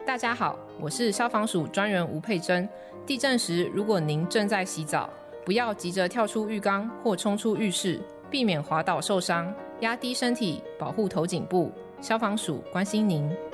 大家好，我是消防署专员吴佩珍。地震时，如果您正在洗澡，不要急着跳出浴缸或冲出浴室，避免滑倒受伤，压低身体，保护头颈部。消防署关心您。